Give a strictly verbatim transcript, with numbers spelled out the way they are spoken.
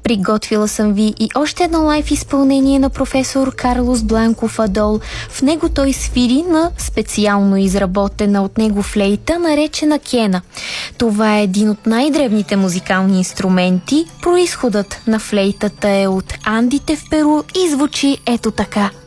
Приготвила съм ви и още едно лайв изпълнение на професор Карлос Бланков Адол. В него той свири на специално изработена от него флейта, наречена кена. Това е един от най-древните музикални инструменти. Произходът на флейтата е от Андите в Перу и звучи ето така.